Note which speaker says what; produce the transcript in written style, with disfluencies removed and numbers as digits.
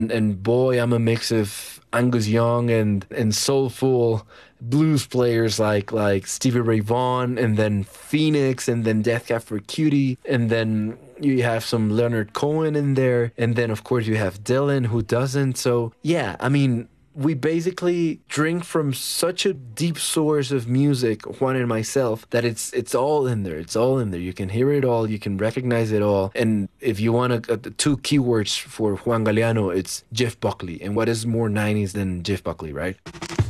Speaker 1: And boy, I'm a mix of Angus Young and soulful blues players like Stevie Ray Vaughan, and then Phoenix, and then Death Cab for Cutie, and then you have some Leonard Cohen in there, and then of course you have Dylan, who doesn't. So yeah, I mean, we basically drink from such a deep source of music, Juan and myself, that it's all in there. It's all in there. You can hear it all. You can recognize it all. And if you want two keywords for Juan Galliano, it's Jeff Buckley. And what is more 90s than Jeff Buckley, right?